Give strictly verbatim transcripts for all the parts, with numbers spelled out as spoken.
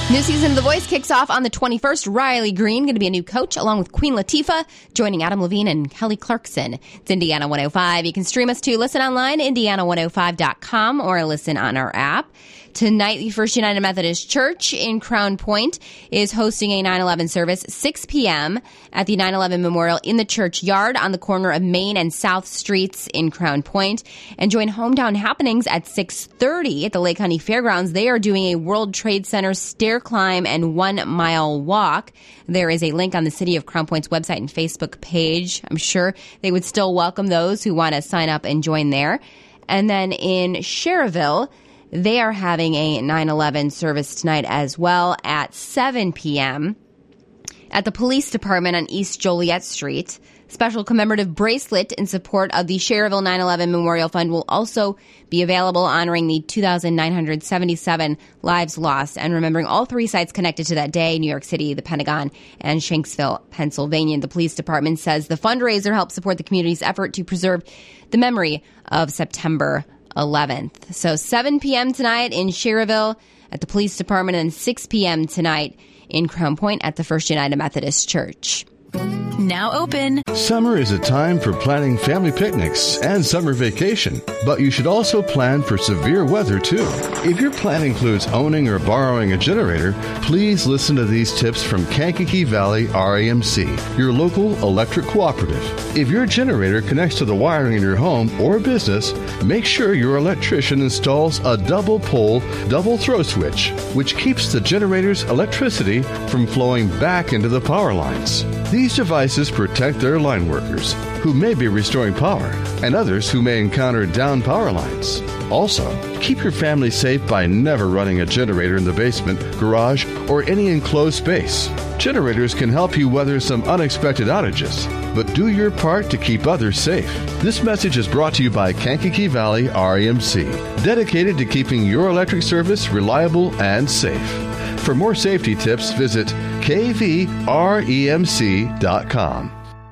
New season of The Voice kicks off on the twenty-first. Riley Green going to be a new coach along with Queen Latifah, joining Adam Levine and Kelly Clarkson. It's Indiana one oh five. You can stream us too. Listen online, indiana one oh five dot com, or listen on our app. Tonight, the First United Methodist Church in Crown Point is hosting a nine eleven service, six p.m. at the nine eleven Memorial in the churchyard on the corner of Main and South Streets in Crown Point. And join Hometown Happenings at six thirty at the Lake County Fairgrounds. They are doing a World Trade Center stair climb and one-mile walk. There is a link on the City of Crown Point's website and Facebook page. I'm sure they would still welcome those who want to sign up and join there. And then in Schererville, they are having a nine eleven service tonight as well at seven p.m. at the police department on East Joliet Street. Special commemorative bracelet in support of the Schererville nine eleven Memorial Fund will also be available, honoring the two thousand nine hundred seventy-seven lives lost and remembering all three sites connected to that day: New York City, the Pentagon, and Shanksville, Pennsylvania. The police department says the fundraiser helps support the community's effort to preserve the memory of September eleventh. So seven p.m. tonight in Schererville at the police department, and six p.m. tonight in Crown Point at the First United Methodist Church. Now open. Summer is a time for planning family picnics and summer vacation, but you should also plan for severe weather too. If your plan includes owning or borrowing a generator, please listen to these tips from Kankakee Valley R E M C, your local electric cooperative. If your generator connects to the wiring in your home or business, make sure your electrician installs a double pole, double throw switch, which keeps the generator's electricity from flowing back into the power lines. These devices protect their line workers, who may be restoring power, and others who may encounter down power lines. Also, keep your family safe by never running a generator in the basement, garage, or any enclosed space. Generators can help you weather some unexpected outages, but do your part to keep others safe. This message is brought to you by Kankakee Valley R E M C, dedicated to keeping your electric service reliable and safe. For more safety tips, visit k v r e m c dot com.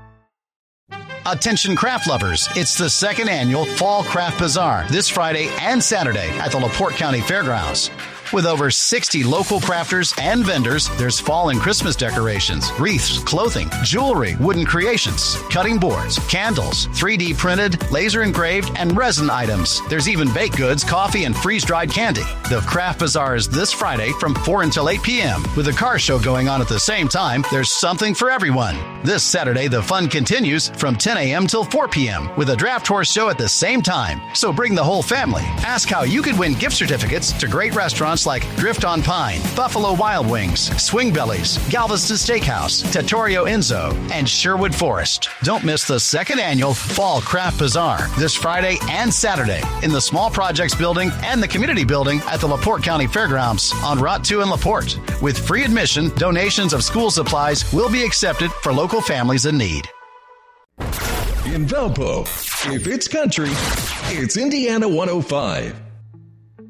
Attention craft lovers, it's the second annual Fall Craft Bazaar this Friday and Saturday at the LaPorte County Fairgrounds. With over sixty local crafters and vendors, there's fall and Christmas decorations, wreaths, clothing, jewelry, wooden creations, cutting boards, candles, three D printed, laser engraved, and resin items. There's even baked goods, coffee, and freeze-dried candy. The Craft Bazaar is this Friday from four until eight p.m. With a car show going on at the same time, there's something for everyone. This Saturday, the fun continues from ten a.m. till four p.m. with a draft horse show at the same time. So bring the whole family. Ask how you could win gift certificates to great restaurants like Drift on Pine, Buffalo Wild Wings, Swing Bellies, Galveston Steakhouse, Trattoria Enzo, and Sherwood Forest. Don't miss the second annual Fall Craft Bazaar this Friday and Saturday in the Small Projects Building and the Community Building at the LaPorte County Fairgrounds on Route two in LaPorte. With free admission, donations of school supplies will be accepted for local families in need. In Valpo, if it's country, it's Indiana one oh five.